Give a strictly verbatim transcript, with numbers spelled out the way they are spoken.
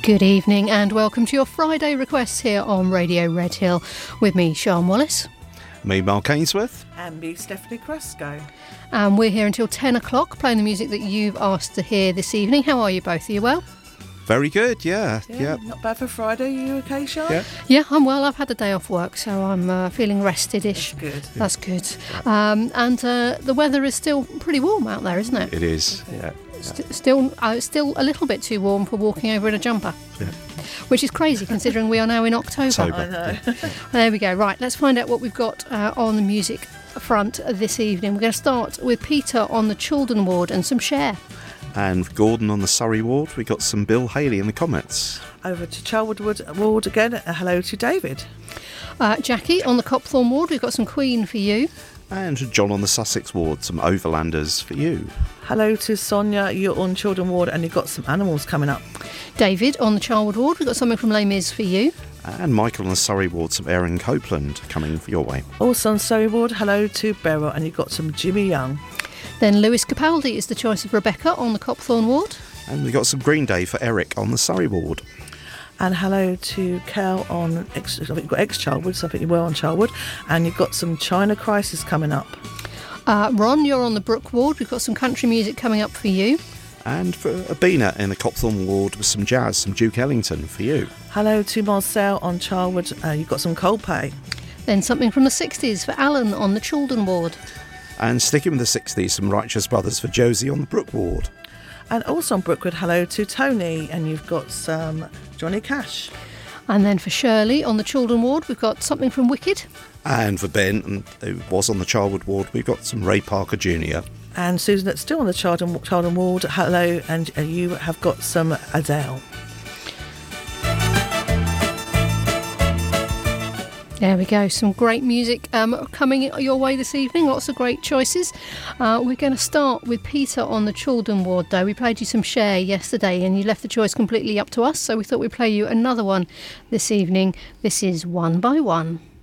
Good evening and welcome to your Friday requests here on Radio Red Hill with me, Sian Wallace. Me, Mark Ainsworth. And me, Stephanie Cresco. And we're here until ten o'clock playing the music that you've asked to hear this evening. How are you both? Are you well? Very good, yeah. Yeah, yeah. Not bad for Friday. Are you okay, Sian? Yeah. Yeah, I'm well. I've had a day off work, so I'm uh, feeling rested-ish. That's good. That's good. Um, and uh, the weather is still pretty warm out there, isn't it? It is, yeah. St- still, uh, still a little bit too warm for walking over in a jumper. Yeah. Which is crazy considering we are now in October. October. I know. There we go. Right, let's find out what we've got uh, on the music front this evening. We're going to start with Peter on the Children Ward and some Cher. And Gordon on the Surrey Ward. We got some Bill Haley in the Comets. Over to Charwood Wood- Ward again. Uh, hello to David. Uh, Jackie on the Copthorne Ward. We've got some Queen for you. And John on the Sussex Ward. Some Overlanders for you. Hello to Sonia. You're on Children Ward and you've got some animals coming up. David on the Charwood Ward. We've got something from Les Mis for you. And Michael on the Surrey Ward. Some Aaron Copeland coming for your way. Also on Surrey Ward, hello to Beryl and you've got some Jimmy Young. Then Lewis Capaldi is the choice of Rebecca on the Copthorne Ward. And we got some Green Day for Eric on the Surrey Ward. And hello to Cal on ex, I think you've got ex-Charwood, so I think you were on Charwood. And you've got some China Crisis coming up. Uh, Ron, you're on the Brook Ward. We've got some country music coming up for you. And for Abina in the Copthorne Ward with some jazz, some Duke Ellington for you. Hello to Marcel on Charwood. Uh, you've got some Coldplay. Then something from the sixties for Alan on the Children Ward. And sticking with the sixties, some Righteous Brothers for Josie on the Brook Ward. And also on Brookwood, hello to Tony. And you've got some Johnny Cash. And then for Shirley on the Children Ward, we've got something from Wicked. And for Ben, who was on the Charwood Ward, we've got some Ray Parker Junior And Susan, that's still on the Children, Children Ward, hello. And uh, you have got some Adele. There we go, some great music um, coming your way this evening, lots of great choices. Uh, we're going to start with Peter on the Children Ward though. We played you some Cher yesterday and you left the choice completely up to us, so we thought we'd play you another one this evening. This is One by One.